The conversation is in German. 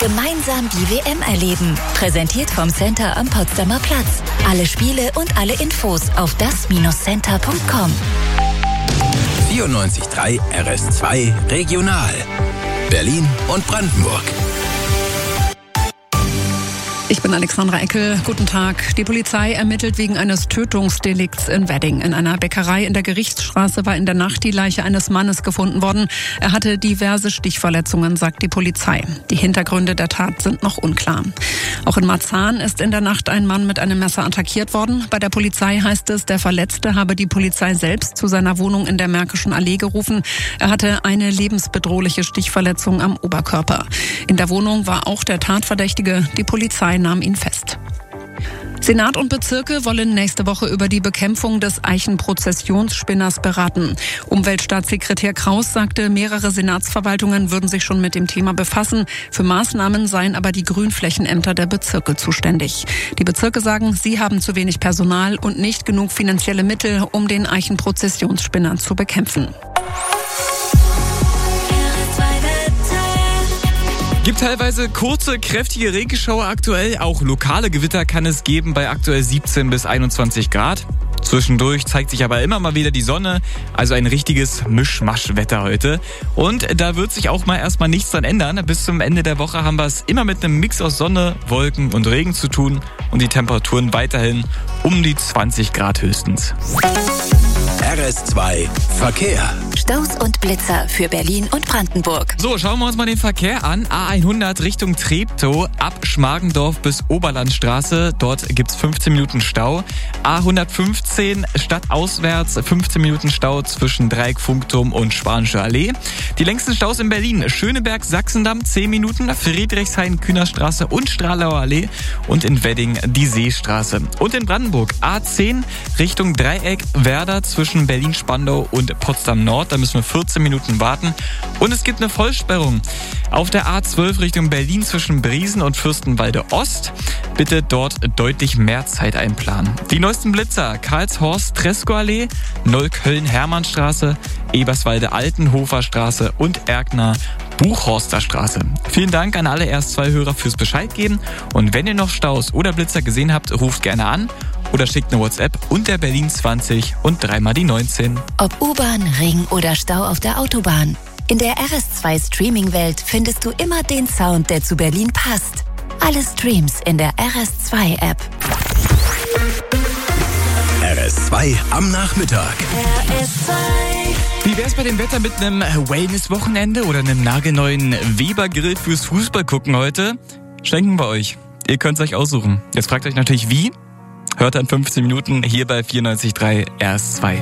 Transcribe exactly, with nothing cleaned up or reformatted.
Gemeinsam die W M erleben. Präsentiert vom Center am Potsdamer Platz. Alle Spiele und alle Infos auf das Center punkt com. vierundneunzig Komma drei R S zwei Regional. Berlin und Brandenburg. Ich bin Alexandra Eckel. Guten Tag. Die Polizei ermittelt wegen eines Tötungsdelikts in Wedding. In einer Bäckerei in der Gerichtsstraße war in der Nacht die Leiche eines Mannes gefunden worden. Er hatte diverse Stichverletzungen, sagt die Polizei. Die Hintergründe der Tat sind noch unklar. Auch in Marzahn ist in der Nacht ein Mann mit einem Messer attackiert worden. Bei der Polizei heißt es, der Verletzte habe die Polizei selbst zu seiner Wohnung in der Märkischen Allee gerufen. Er hatte eine lebensbedrohliche Stichverletzung am Oberkörper. In der Wohnung war auch der Tatverdächtige. Die Polizei nahm ihn fest. Senat und Bezirke wollen nächste Woche über die Bekämpfung des Eichenprozessionsspinners beraten. Umweltstaatssekretär Kraus sagte, mehrere Senatsverwaltungen würden sich schon mit dem Thema befassen. Für Maßnahmen seien aber die Grünflächenämter der Bezirke zuständig. Die Bezirke sagen, sie haben zu wenig Personal und nicht genug finanzielle Mittel, um den Eichenprozessionsspinner zu bekämpfen. Gibt teilweise kurze, kräftige Regenschauer aktuell. Auch lokale Gewitter kann es geben bei aktuell siebzehn bis einundzwanzig Grad. Zwischendurch zeigt sich aber immer mal wieder die Sonne. Also ein richtiges Mischmaschwetter heute. Und da wird sich auch mal erstmal nichts dran ändern. Bis zum Ende der Woche haben wir es immer mit einem Mix aus Sonne, Wolken und Regen zu tun. Und die Temperaturen weiterhin um die zwanzig Grad höchstens. R S zwei Verkehr. Staus und Blitzer für Berlin und Brandenburg. So, schauen wir uns mal den Verkehr an. A hundert Richtung Treptow, ab Schmargendorf bis Oberlandstraße. Dort gibt's fünfzehn Minuten Stau. A hundertfünfzehn stadtauswärts, fünfzehn Minuten Stau zwischen Dreieck, Funkturm und Schwanische Allee. Die längsten Staus in Berlin: Schöneberg, Sachsendamm, zehn Minuten, Friedrichshain, Kühnerstraße und Stralauer Allee und in Wedding die Seestraße. Und in Brandenburg A zehn Richtung Dreieck, Werder zwischen Berlin-Spandau und Potsdam-Nord. Da müssen wir vierzehn Minuten warten. Und es gibt eine Vollsperrung auf der A zwölf Richtung Berlin zwischen Briesen und Fürstenwalde Ost. Bitte dort deutlich mehr Zeit einplanen. Die neuesten Blitzer: Karlshorst, Tresco-Allee, Neukölln-Hermannstraße, Eberswalde-Altenhofer-Straße und Erkner Buchhorster Straße. Vielen Dank an alle R S zwei Hörer fürs Bescheid geben. Und wenn ihr noch Staus oder Blitzer gesehen habt, ruft gerne an oder schickt eine WhatsApp unter Berlin zwanzig und dreimal die neunzehn. Ob U-Bahn, Regen oder Stau auf der Autobahn. In der R S zwei Streaming-Welt findest du immer den Sound, der zu Berlin passt. Alle Streams in der R S zwei App. R S zwei am Nachmittag. R S zwei. Wie wär's bei dem Wetter mit einem Wellness-Wochenende oder einem nagelneuen Weber-Grill fürs Fußball gucken heute? Schenken wir euch. Ihr könnt's euch aussuchen. Jetzt fragt euch natürlich wie. Hört dann fünfzehn Minuten hier bei vierundneunzig Komma drei R S zwei.